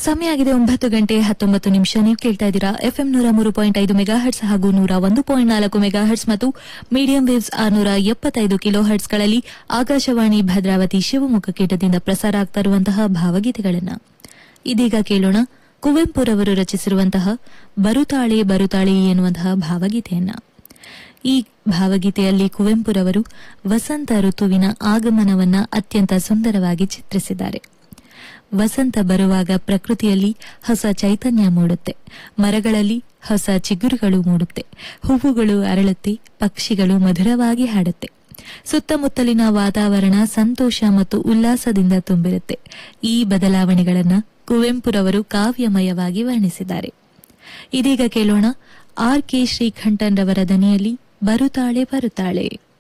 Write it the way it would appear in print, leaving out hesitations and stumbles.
ಸಮಯ ಆಗಿದೆ 9:19 ನೀವು ಕೇಳ್ತಾ ಇದ್ದೀರಾ ಎಫ್ಎಂ 103.5 ಮೆಗಾಹರ್ಟ್ಸ್ ಹಾಗೂ 101.4 ಮೆಗಾಹರ್ಟ್ಸ್ ಮತ್ತು ಮೀಡಿಯಂ ವೇವ್ಸ್ 675 ಕಿಲೋಹರ್ಟ್ಸ್ಗಳಲ್ಲಿ ಆಕಾಶವಾಣಿ ಭದ್ರಾವತಿ ಶಿವಮೊಗ್ಗ ಕೇಂದ್ರದಿಂದ ಪ್ರಸಾರ ಆಗ್ತಾ ಇರುವಂತಹ ಭಾವಗೀತೆಗಳನ್ನು ಇದೀಗ ಕೇಳೋಣ. ಕುವೆಂಪುರವರು ರಚಿಸಿರುವಂತಹ ಬರುತಾಳೆ ಬರುತಾಳೆ ಎನ್ನುವಂತಹ ಭಾವಗೀತೆಯನ್ನ. ಈ ಭಾವಗೀತೆಯಲ್ಲಿ ಕುವೆಂಪುರವರು ವಸಂತ ಋತುವಿನ ಆಗಮನವನ್ನ ಅತ್ಯಂತ ಸುಂದರವಾಗಿ ಚಿತ್ರಿಸಿದ್ದಾರೆ. ವಸಂತ ಬರುವಾಗ ಪ್ರಕೃತಿಯಲ್ಲಿ ಹೊಸ ಚೈತನ್ಯ ಮೂಡುತ್ತೆ, ಮರಗಳಲ್ಲಿ ಹೊಸ ಚಿಗುರುಗಳು ಮೂಡುತ್ತೆ, ಹೂವುಗಳು ಅರಳುತ್ತೆ, ಪಕ್ಷಿಗಳು ಮಧುರವಾಗಿ ಹಾಡುತ್ತೆ. ಸುತ್ತಮುತ್ತಲಿನ ವಾತಾವರಣ ಸಂತೋಷ ಮತ್ತು ಉಲ್ಲಾಸದಿಂದ ತುಂಬಿರುತ್ತೆ. ಈ ಬದಲಾವಣೆಗಳನ್ನು ಕುವೆಂಪುರವರು ಕಾವ್ಯಮಯವಾಗಿ ವರ್ಣಿಸಿದ್ದಾರೆ. ಇದೀಗ ಕೇಳೋಣ ಆರ್ ಕೆ ಶ್ರೀಕಂಠನ್ ರವರ ದನಿಯಲ್ಲಿ ಬರುತಾಳೆ ಬರುತಾಳೆ.